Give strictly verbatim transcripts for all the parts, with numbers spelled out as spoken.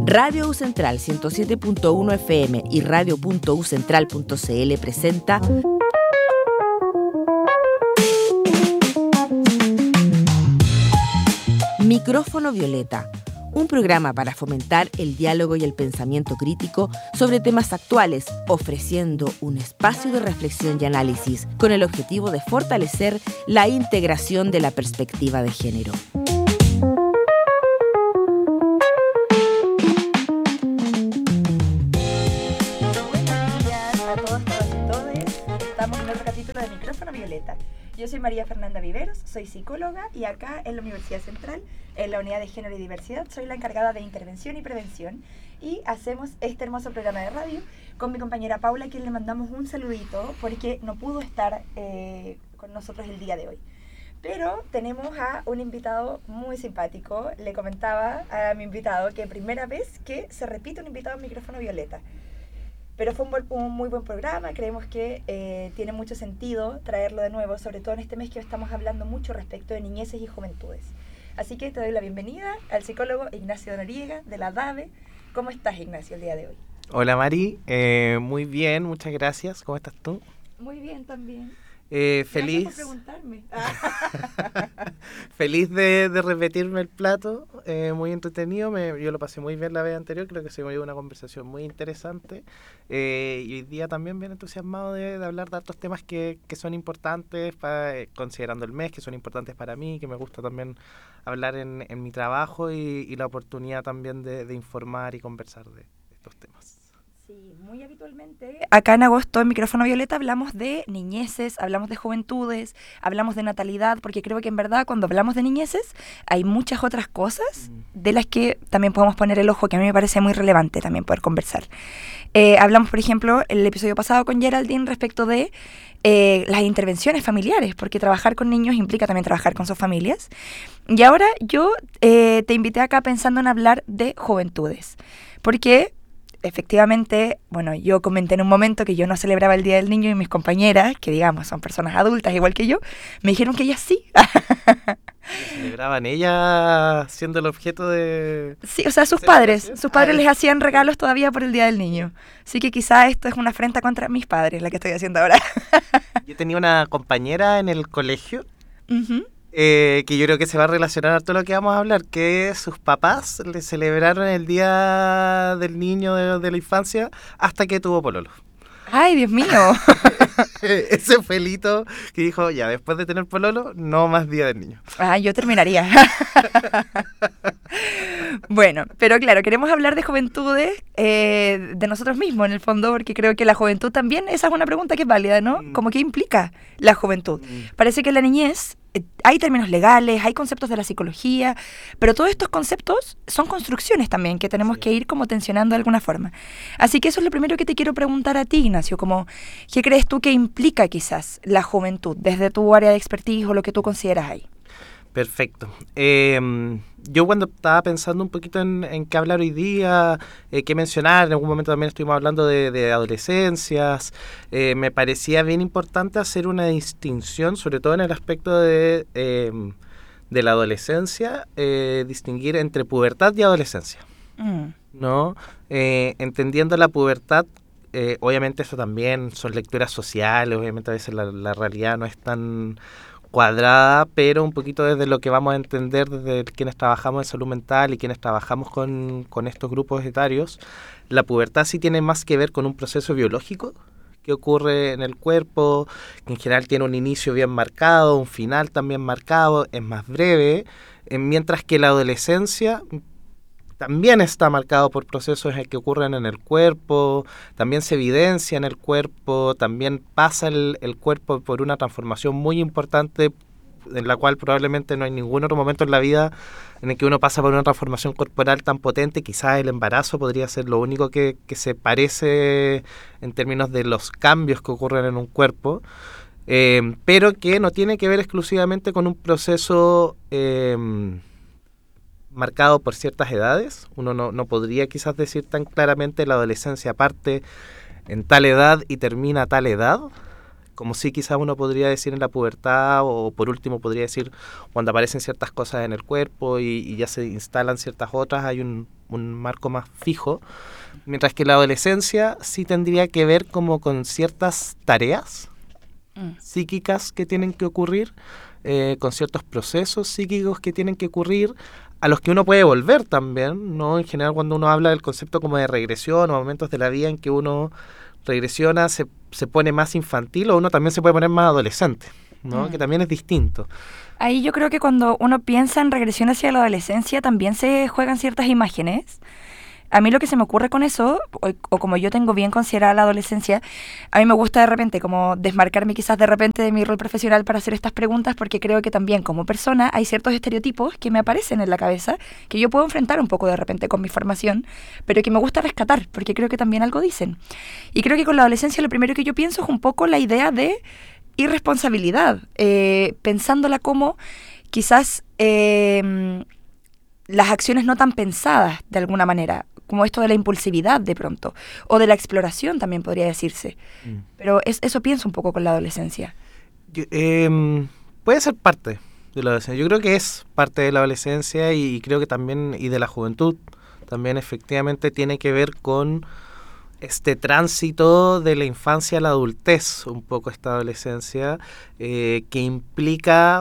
Radio U Central ciento siete punto uno F M y radio punto u central punto c l presenta Micrófono Violeta, un programa para fomentar el diálogo y el pensamiento crítico sobre temas actuales, ofreciendo un espacio de reflexión y análisis con el objetivo de fortalecer la integración de la perspectiva de género. De Micrófono Violeta. Yo soy María Fernanda Viveros, soy psicóloga y acá en la Universidad Central, en la Unidad de Género y Diversidad, soy la encargada de intervención y prevención y hacemos este hermoso programa de radio con mi compañera Paula, a quien le mandamos un saludito porque no pudo estar eh, con nosotros el día de hoy. Pero tenemos a un invitado muy simpático. Le comentaba a mi invitado que primera vez que se repite un invitado en Micrófono Violeta. Pero fue un, buen, un muy buen programa, creemos que eh, tiene mucho sentido traerlo de nuevo, sobre todo en este mes que estamos hablando mucho respecto de niñeces y juventudes. Así que te doy la bienvenida al psicólogo Ignacio Noriega, de la D A V E. ¿Cómo estás, Ignacio, el día de hoy? Hola, Mari. Eh, muy bien, muchas gracias. ¿Cómo estás tú? Muy bien, también. Eh, feliz. Gracias por preguntarme. Feliz de, de repetirme el plato, eh, muy entretenido, me, yo lo pasé muy bien la vez anterior, creo que se me dio una conversación muy interesante eh, y hoy día también bien entusiasmado de, de hablar de otros temas que, que son importantes, para, eh, considerando el mes, que son importantes para mí, que me gusta también hablar en, en mi trabajo y, y la oportunidad también de, de informar y conversar de, de estos temas. Sí, muy habitualmente acá en agosto en Micrófono Violeta hablamos de niñeces, hablamos de juventudes, hablamos de natalidad, porque creo que en verdad cuando hablamos de niñeces hay muchas otras cosas de las que también podemos poner el ojo, que a mí me parece muy relevante también poder conversar. Eh, hablamos, por ejemplo, el episodio pasado con Geraldine respecto de eh, las intervenciones familiares, porque trabajar con niños implica también trabajar con sus familias. Y ahora yo eh, te invité acá pensando en hablar de juventudes, porque efectivamente, bueno, yo comenté en un momento que yo no celebraba el Día del Niño y mis compañeras, que digamos son personas adultas igual que yo, me dijeron que ellas sí. ¿Celebraban ellas siendo el objeto de...? Sí, o sea, sus padres, sus padres les hacían regalos todavía por el Día del Niño. Así que quizá esto es una afrenta contra mis padres, la que estoy haciendo ahora. Yo tenía una compañera en el colegio, Uh-huh. Eh, que yo creo que se va a relacionar a todo lo que vamos a hablar, que sus papás le celebraron el Día del Niño de, de la infancia hasta que tuvo pololo. ¡Ay, Dios mío! Ese fue el hito que dijo, ya, después de tener pololo, no más Día del Niño. Ah, yo terminaría. Bueno, pero claro, queremos hablar de juventudes, eh, de nosotros mismos en el fondo, porque creo que la juventud también, esa es una pregunta que es válida, ¿no? Mm. ¿Cómo qué implica la juventud? Mm. Parece que en la niñez eh, hay términos legales, hay conceptos de la psicología, pero todos estos conceptos son construcciones también que tenemos Sí. que ir como tensionando de alguna forma. Así que eso es lo primero que te quiero preguntar a ti, Ignacio, como, ¿qué crees tú que implica quizás la juventud desde tu área de expertise o lo que tú consideras ahí? Perfecto. Eh, yo cuando estaba pensando un poquito en, en qué hablar hoy día, eh, qué mencionar, en algún momento también estuvimos hablando de, de adolescencias, eh, me parecía bien importante hacer una distinción, sobre todo en el aspecto de, eh, de la adolescencia, eh, distinguir entre pubertad y adolescencia, Mm. ¿no? Eh, entendiendo la pubertad, eh, obviamente eso también son lecturas sociales, obviamente a veces la, la realidad no es tan cuadrada, pero un poquito desde lo que vamos a entender desde quienes trabajamos en salud mental y quienes trabajamos con, con estos grupos etarios, la pubertad sí tiene más que ver con un proceso biológico que ocurre en el cuerpo, que en general tiene un inicio bien marcado, un final también marcado, es más breve, eh, mientras que la adolescencia también está marcado por procesos que ocurren en el cuerpo, también se evidencia en el cuerpo, también pasa el, el cuerpo por una transformación muy importante en la cual probablemente no hay ningún otro momento en la vida en el que uno pasa por una transformación corporal tan potente. Quizás el embarazo podría ser lo único que, que se parece en términos de los cambios que ocurren en un cuerpo, eh, pero que no tiene que ver exclusivamente con un proceso Eh, marcado por ciertas edades. Uno no, no podría quizás decir tan claramente la adolescencia parte en tal edad y termina a tal edad, como sí quizás uno podría decir en la pubertad, o por último podría decir cuando aparecen ciertas cosas en el cuerpo y, y ya se instalan ciertas otras, hay un un marco más fijo, mientras que la adolescencia sí tendría que ver como con ciertas tareas mm. psíquicas que tienen que ocurrir, eh, con ciertos procesos psíquicos que tienen que ocurrir, a los que uno puede volver también, ¿no? En general, cuando uno habla del concepto como de regresión o momentos de la vida en que uno regresiona, se, se pone más infantil, o uno también se puede poner más adolescente, ¿no? Mm. Que también es distinto. Ahí yo creo que cuando uno piensa en regresión hacia la adolescencia también se juegan ciertas imágenes. A mí lo que se me ocurre con eso, o, o como yo tengo bien considerada la adolescencia, a mí me gusta de repente como desmarcarme quizás de repente de mi rol profesional para hacer estas preguntas, porque creo que también como persona hay ciertos estereotipos que me aparecen en la cabeza, que yo puedo enfrentar un poco de repente con mi formación, pero que me gusta rescatar, porque creo que también algo dicen. Y creo que con la adolescencia lo primero que yo pienso es un poco la idea de irresponsabilidad, eh, pensándola como quizás eh, las acciones no tan pensadas de alguna manera, como esto de la impulsividad de pronto, o de la exploración también podría decirse. Mm. Pero es, eso pienso un poco con la adolescencia. Yo, eh, puede ser parte de la adolescencia. Yo creo que es parte de la adolescencia y, y creo que también, y de la juventud, también efectivamente tiene que ver con este tránsito de la infancia a la adultez, un poco esta adolescencia, eh, que implica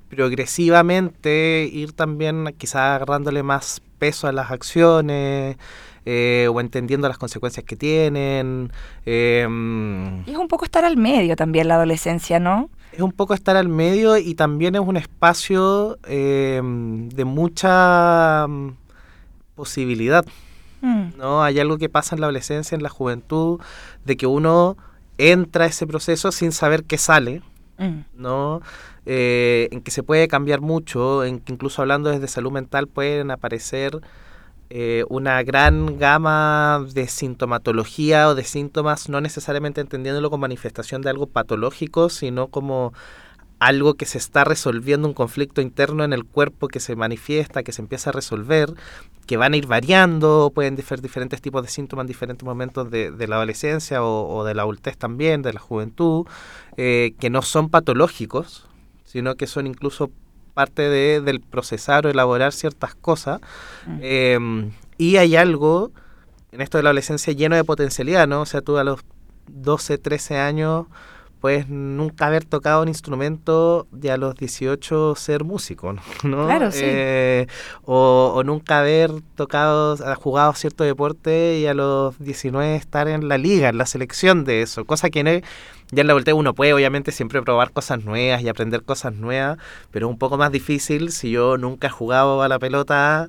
progresivamente ir también quizás agarrándole más peso a las acciones, eh, o entendiendo las consecuencias que tienen. Eh, y es un poco estar al medio también la adolescencia, ¿no? Es un poco estar al medio y también es un espacio eh, de mucha posibilidad. ¿No? Hay algo que pasa en la adolescencia, en la juventud, de que uno entra a ese proceso sin saber qué sale, mm. ¿no? Eh, en que se puede cambiar mucho, en que incluso hablando desde salud mental pueden aparecer eh, una gran gama de sintomatología o de síntomas, no necesariamente entendiéndolo como manifestación de algo patológico, sino como algo que se está resolviendo, un conflicto interno en el cuerpo que se manifiesta, que se empieza a resolver, que van a ir variando, pueden ser diferentes tipos de síntomas en diferentes momentos de, de la adolescencia o, o de la adultez también, de la juventud, eh, que no son patológicos, sino que son incluso parte de, del procesar o elaborar ciertas cosas. Mm. Eh, y hay algo en esto de la adolescencia lleno de potencialidad, ¿no? O sea, tú a los doce, trece años puedes nunca haber tocado un instrumento y a los dieciocho ser músico, ¿no? Claro, sí. Eh, o, o nunca haber tocado, jugado cierto deporte y a los diecinueve estar en la liga, en la selección de eso, cosa que no, ya en la adultez uno puede obviamente siempre probar cosas nuevas y aprender cosas nuevas, pero es un poco más difícil si yo nunca he jugado a la pelota,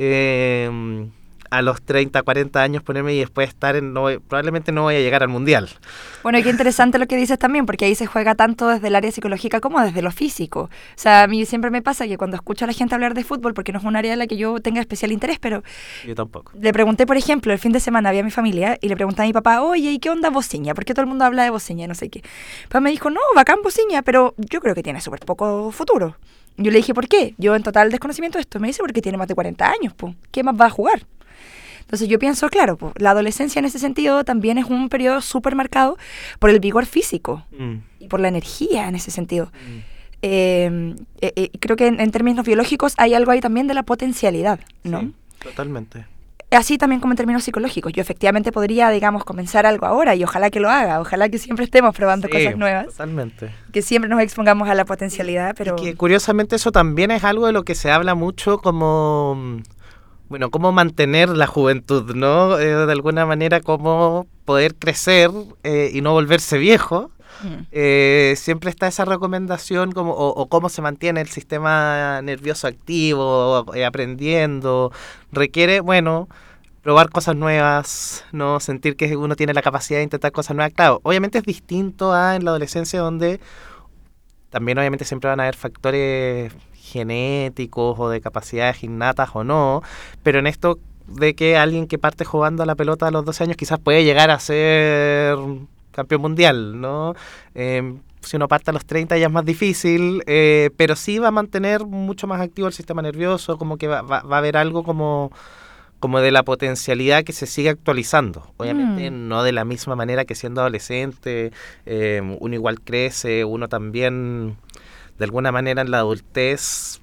eh, a los treinta, cuarenta años ponerme y después estar en, no, probablemente no voy a llegar al mundial. Bueno, y qué interesante lo que dices también, porque ahí se juega tanto desde el área psicológica como desde lo físico. O sea, a mí siempre me pasa que cuando escucho a la gente hablar de fútbol, porque no es un área en la que yo tenga especial interés, pero yo tampoco. Le pregunté, por ejemplo, el fin de semana había mi familia y le pregunté a mi papá, oye, ¿y qué onda Bociña? ¿Por qué todo el mundo habla de Bociña? No sé qué. Papá me dijo, no, bacán Bociña, pero yo creo que tiene súper poco futuro. Yo le dije, ¿por qué? Yo en total desconocimiento de esto. Me dice, porque tiene más de cuarenta años, pues. ¿Qué más va a jugar? Entonces yo pienso, claro, pues, la adolescencia en ese sentido también es un periodo súper marcado por el vigor físico mm. y por la energía en ese sentido. Mm. Eh, eh, eh, creo que en, en términos biológicos hay algo ahí también de la potencialidad, ¿no? Sí, totalmente. Así también como en términos psicológicos. Yo efectivamente podría, digamos, comenzar algo ahora y ojalá que lo haga, ojalá que siempre estemos probando sí, cosas nuevas. Totalmente. Que siempre nos expongamos a la potencialidad, pero... Y que curiosamente eso también es algo de lo que se habla mucho como... Bueno, cómo mantener la juventud, ¿no? Eh, de alguna manera, cómo poder crecer eh, y no volverse viejo. Mm. Eh, siempre está esa recomendación como, o, o cómo se mantiene el sistema nervioso activo, eh, aprendiendo. Requiere, bueno, probar cosas nuevas, no sentir que uno tiene la capacidad de intentar cosas nuevas. Claro, obviamente es distinto a en la adolescencia donde también obviamente siempre van a haber factores genéticos o de capacidades innatas o no, pero en esto de que alguien que parte jugando a la pelota a los doce años quizás puede llegar a ser campeón mundial, ¿no? Eh, si uno parte a los treinta ya es más difícil, eh, pero sí va a mantener mucho más activo el sistema nervioso, como que va, va, va a haber algo como, como de la potencialidad que se sigue actualizando. Obviamente mm. no de la misma manera que siendo adolescente, eh, uno igual crece, uno también... de alguna manera en la adultez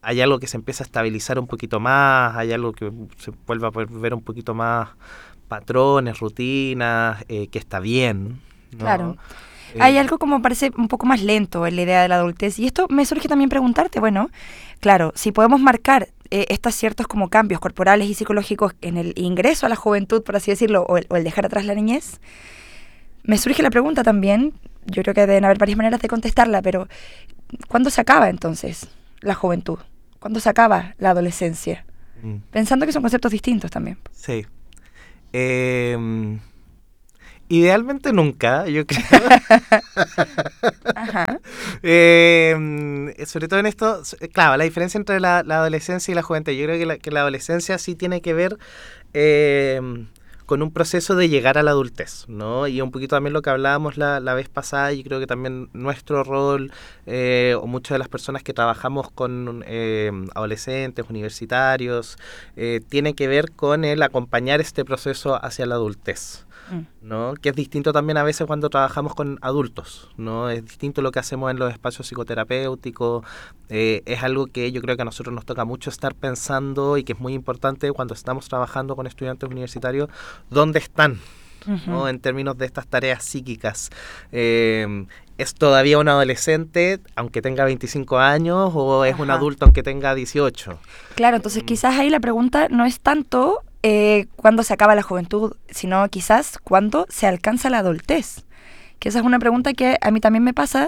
hay algo que se empieza a estabilizar un poquito más, hay algo que se vuelve a ver un poquito más patrones, rutinas, eh, que está bien, ¿no? Claro. Eh, Hay algo como parece un poco más lento en la idea de la adultez. Y esto me surge también preguntarte, bueno, claro, si podemos marcar eh, estos ciertos como cambios corporales y psicológicos en el ingreso a la juventud, por así decirlo, o el, o el dejar atrás la niñez, me surge la pregunta también, yo creo que deben haber varias maneras de contestarla, pero ¿cuándo se acaba entonces la juventud? ¿Cuándo se acaba la adolescencia? mm, Pensando que son conceptos distintos también. sí. Eh, idealmente nunca, yo creo. Ajá. Eh, sobre todo en esto, claro, la diferencia entre la, la adolescencia y la juventud, yo creo que la, que la adolescencia sí tiene que ver eh, con un proceso de llegar a la adultez, ¿no? Y un poquito también lo que hablábamos la, la vez pasada, y creo que también nuestro rol, eh, o muchas de las personas que trabajamos con eh, adolescentes, universitarios, eh, tiene que ver con el acompañar este proceso hacia la adultez, ¿no? Que es distinto también a veces cuando trabajamos con adultos, ¿no? Es distinto lo que hacemos en los espacios psicoterapéuticos, eh, es algo que yo creo que a nosotros nos toca mucho estar pensando y que es muy importante cuando estamos trabajando con estudiantes universitarios, ¿dónde están? Uh-huh. ¿No? En términos de estas tareas psíquicas. Eh, ¿Es todavía un adolescente aunque tenga veinticinco años o es Ajá. un adulto aunque tenga dieciocho? Claro, entonces mm. quizás ahí la pregunta no es tanto eh, cuándo se acaba la juventud, sino quizás cuándo se alcanza la adultez. Que esa es una pregunta que a mí también me pasa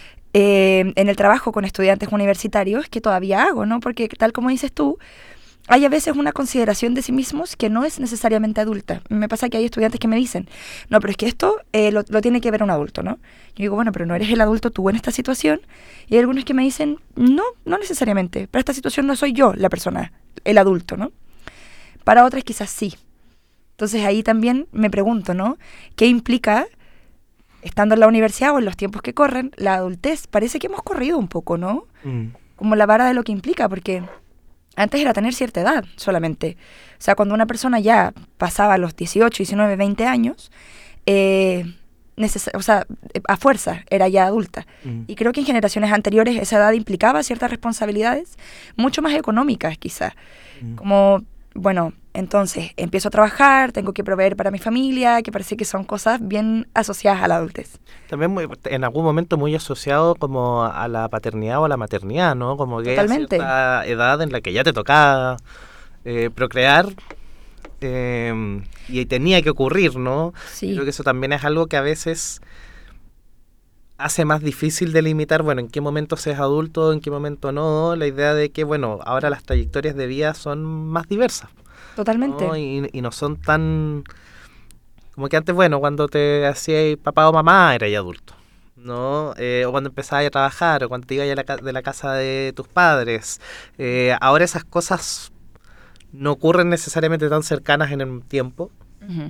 eh, en el trabajo con estudiantes universitarios, que todavía hago, ¿no? Porque tal como dices tú, hay a veces una consideración de sí mismos que no es necesariamente adulta. Me pasa que hay estudiantes que me dicen, no, pero es que esto eh, lo, lo tiene que ver un adulto, ¿no? Yo digo, bueno, pero no eres el adulto tú en esta situación. Y hay algunos que me dicen, no, no necesariamente. Para esta situación no soy yo la persona, el adulto, ¿no? Para otras quizás sí. Entonces ahí también me pregunto, ¿no? ¿Qué implica, estando en la universidad o en los tiempos que corren, la adultez? Parece que hemos corrido un poco, ¿no? Mm. Como la vara de lo que implica, porque antes era tener cierta edad solamente. O sea, cuando una persona ya pasaba los dieciocho, diecinueve, veinte años, eh, neces- o sea, a fuerza era ya adulta. Mm. Y creo que en generaciones anteriores esa edad implicaba ciertas responsabilidades, mucho más económicas quizás. Mm. Como, bueno, entonces empiezo a trabajar, tengo que proveer para mi familia, que parece que son cosas bien asociadas a la adultez. También muy, en algún momento muy asociado como a la paternidad o a la maternidad, ¿no? Como que Totalmente. hay cierta edad en la que ya te tocaba eh, procrear eh, y tenía que ocurrir, ¿no? Sí. Creo que eso también es algo que a veces hace más difícil delimitar, bueno, en qué momento se es adulto, en qué momento no. La idea de que, bueno, ahora las trayectorias de vida son más diversas. Totalmente. ¿No? Y, y no son tan... Como que antes, bueno, cuando te hacías papá o mamá, eras ya adulto, ¿no? Eh, o cuando empezabas a trabajar, o cuando te ibas a la, de la casa de tus padres. Eh, ahora esas cosas no ocurren necesariamente tan cercanas en el tiempo. Uh-huh.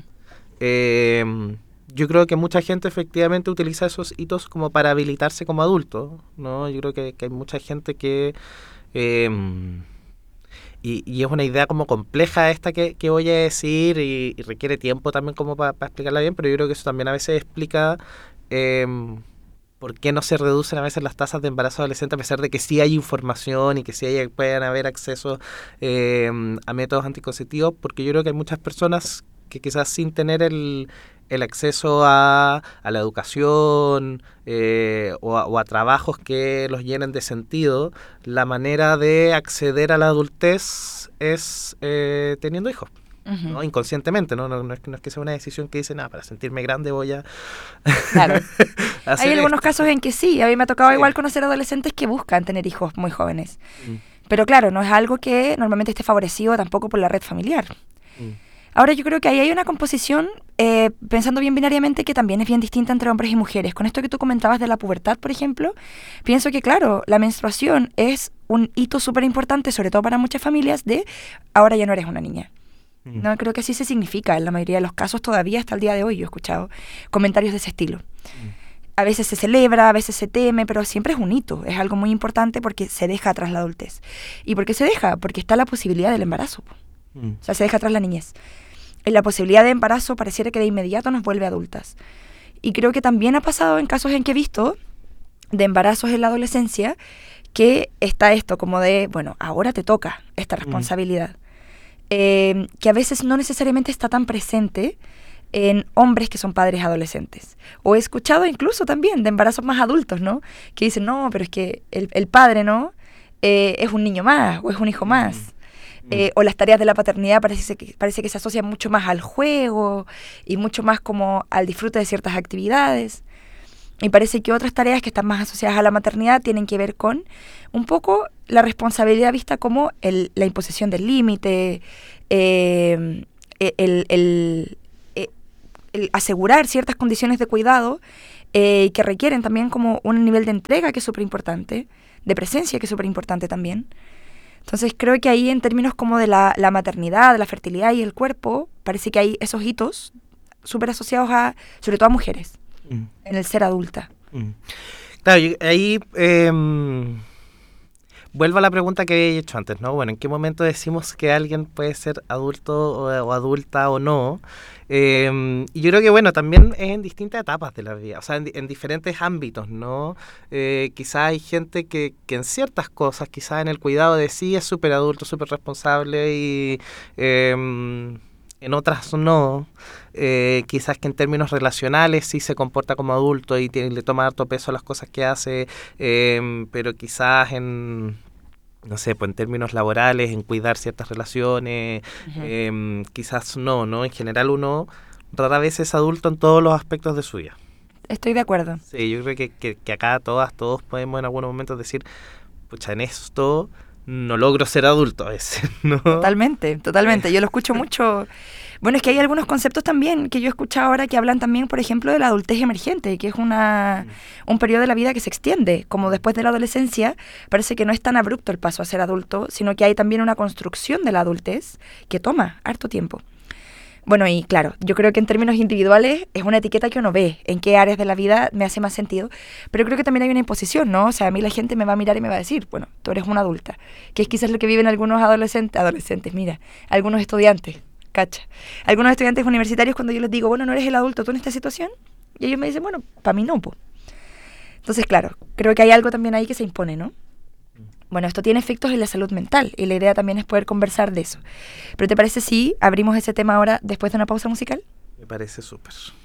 Eh, yo creo que mucha gente efectivamente utiliza esos hitos como para habilitarse como adulto, ¿no? Yo creo que, que hay mucha gente que... Eh, Y, y es una idea como compleja esta que, que voy a decir y, y requiere tiempo también como para pa explicarla bien, pero yo creo que eso también a veces explica eh, por qué no se reducen a veces las tasas de embarazo adolescente a pesar de que sí hay información y que sí hay, pueden haber acceso eh, a métodos anticonceptivos, porque yo creo que hay muchas personas que quizás sin tener el, el acceso a, a la educación eh, o, a, o a trabajos que los llenen de sentido, la manera de acceder a la adultez es eh, teniendo hijos. Uh-huh. ¿No? Inconscientemente, ¿no? No, no, es, no es que sea una decisión que dice, nada, para sentirme grande voy a... Claro. Hay algunos esto. casos en que sí, a mí me ha tocado sí. igual conocer adolescentes que buscan tener hijos muy jóvenes. Mm. Pero claro, no es algo que normalmente esté favorecido tampoco por la red familiar. Mm. Ahora yo creo que ahí hay una composición, eh, pensando bien binariamente, que también es bien distinta entre hombres y mujeres. Con esto que tú comentabas de la pubertad, por ejemplo, pienso que, claro, la menstruación es un hito súper importante, sobre todo para muchas familias, de ahora ya no eres una niña. Mm. No, creo que así se significa en la mayoría de los casos todavía hasta el día de hoy. Yo he escuchado comentarios de ese estilo. Mm. A veces se celebra, a veces se teme, pero siempre es un hito. Es algo muy importante porque se deja atrás la adultez. ¿Y por qué se deja? Porque está la posibilidad del embarazo. Mm. O sea, se deja atrás la niñez. La posibilidad de embarazo pareciera que de inmediato nos vuelve adultas. Y creo que también ha pasado en casos en que he visto de embarazos en la adolescencia que está esto como de, bueno, ahora te toca esta responsabilidad. Mm. Eh, que a veces no necesariamente está tan presente en hombres que son padres adolescentes. O he escuchado incluso también de embarazos más adultos, ¿no? Que dicen, no, pero es que el, el padre, ¿no? Eh, es un niño más o es un hijo más. Mm. Eh, o las tareas de la paternidad parece que, parece que se asocian mucho más al juego y mucho más como al disfrute de ciertas actividades. Y parece que otras tareas que están más asociadas a la maternidad tienen que ver con un poco la responsabilidad vista como el, la imposición del límite, eh, el, el, el, el asegurar ciertas condiciones de cuidado eh, que requieren también como un nivel de entrega que es súper importante, de presencia que es súper importante también. Entonces creo que ahí en términos como de la, la maternidad, la fertilidad y el cuerpo, parece que hay esos hitos súper asociados a, sobre todo a mujeres. Mm. En el ser adulta. Mm. Claro, yo, ahí eh, vuelvo a la pregunta que había hecho antes, ¿no? Bueno, ¿en qué momento decimos que alguien puede ser adulto o, o adulta o no? Eh, y yo creo que, bueno, también es en distintas etapas de la vida, o sea, en, en diferentes ámbitos, ¿no? Eh, quizás hay gente que, que en ciertas cosas, quizás en el cuidado de sí es súper adulto, súper responsable y... Eh, en otras no, eh, quizás que en términos relacionales sí se comporta como adulto y tiene, le toma harto peso a las cosas que hace, eh, pero quizás en, no sé, pues en términos laborales, en cuidar ciertas relaciones, uh-huh. eh, quizás no, ¿no? En general uno rara vez es adulto en todos los aspectos de su vida. Estoy de acuerdo. Sí, yo creo que, que, que acá todas, todos podemos en algunos momentos decir, pucha, en esto... no logro ser adulto a veces, ¿no? Totalmente, totalmente. Yo lo escucho mucho. Bueno, es que hay algunos conceptos también que yo he escuchado ahora que hablan también, por ejemplo, de la adultez emergente, que es una un periodo de la vida que se extiende. Como después de la adolescencia, parece que no es tan abrupto el paso a ser adulto, sino que hay también una construcción de la adultez que toma harto tiempo. Bueno, y claro, yo creo que en términos individuales es una etiqueta que uno ve en qué áreas de la vida me hace más sentido, pero creo que también hay una imposición, ¿no? O sea, a mí la gente me va a mirar y me va a decir, bueno, tú eres una adulta, que es quizás lo que viven algunos adolescentes, adolescentes, mira, algunos estudiantes, cacha, algunos estudiantes universitarios cuando yo les digo, bueno, no eres el adulto tú en esta situación, y ellos me dicen, bueno, para mí no, po. Entonces, claro, creo que hay algo también ahí que se impone, ¿no? Bueno, esto tiene efectos en la salud mental y la idea también es poder conversar de eso. ¿Pero te parece si abrimos ese tema ahora después de una pausa musical? Me parece súper.